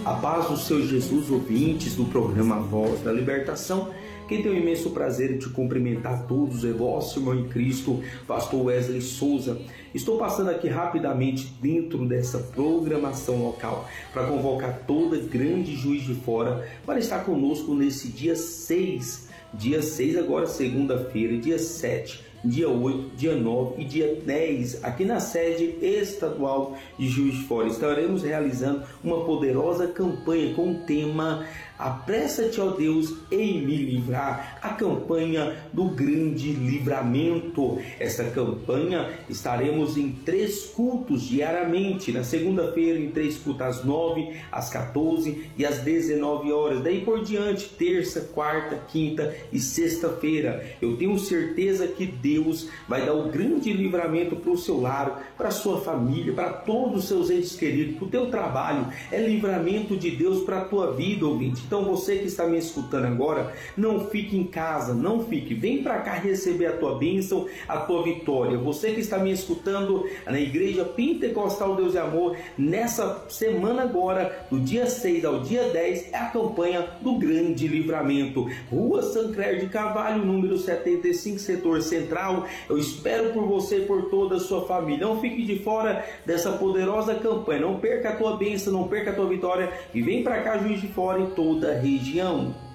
A paz do Senhor Jesus, ouvintes do programa Voz da Libertação. Quem tem o imenso prazer de te cumprimentar a todos é vosso irmão em Cristo, pastor Wesley Souza. Estou passando aqui rapidamente dentro dessa programação local para convocar toda grande Juiz de Fora para estar conosco nesse dia 6. Dia 6 agora, segunda-feira, dia 7, dia 8, dia 9 e dia 10, aqui na sede estadual de Juiz de Fora. Estaremos realizando uma poderosa campanha com o tema Apressa-te, ó Deus, em me livrar, a campanha do grande livramento. Essa campanha estaremos em 3 cultos diariamente, na segunda-feira em 3 cultos, às 9, às 14 e às 19 horas. Daí por diante, terça, quarta, quinta e sexta-feira. Eu tenho certeza que Deus vai dar o grande livramento para o seu lar, para a sua família, para todos os seus entes queridos, para o teu trabalho. É livramento de Deus para a tua vida, ouvinte. Então você que está me escutando agora, não fique em casa, não fique. Vem para cá receber a tua bênção, a tua vitória. Você que está me escutando na Igreja Pentecostal Deus e Amor, nessa semana agora, do dia 6 ao dia 10, é a campanha do grande livramento. Rua Sancler de Carvalho, número 75, setor central. Eu espero por você e por toda a sua família. Não fique de fora dessa poderosa campanha. Não perca a tua bênção, não perca a tua vitória. E vem para cá, Juiz de Fora, em toda a região.